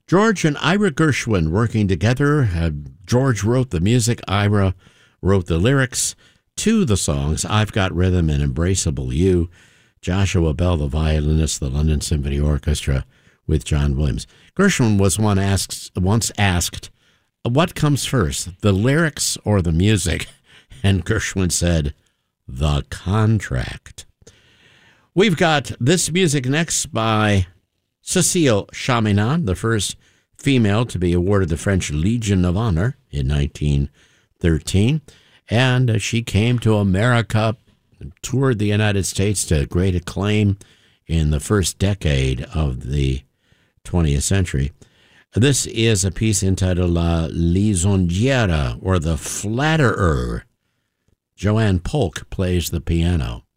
George and Ira Gershwin working together. George wrote the music, Ira wrote the lyrics to the songs I've Got Rhythm and Embraceable You. Joshua Bell, the violinist, the London Symphony Orchestra with John Williams. Gershwin was once asked, what comes first, the lyrics or the music? And Gershwin said, the contract. We've got this music next by Cécile Chaminade, the first female to be awarded the French Legion of Honor in 1913. And she came to America, toured the United States to great acclaim in the first decade of the 20th century. This is a piece entitled La Lisonjière, or The Flatterer. Joanne Polk plays the piano.